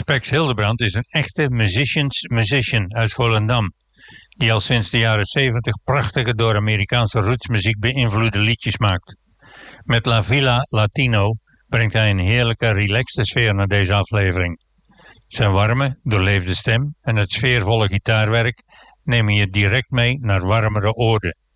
Spex Hildebrand is een echte musician uit Volendam, die al sinds de jaren 70 prachtige door Amerikaanse rootsmuziek beïnvloede liedjes maakt. Met La Villa Latino brengt hij een heerlijke, relaxte sfeer naar deze aflevering. Zijn warme, doorleefde stem en het sfeervolle gitaarwerk nemen je direct mee naar warmere oorden.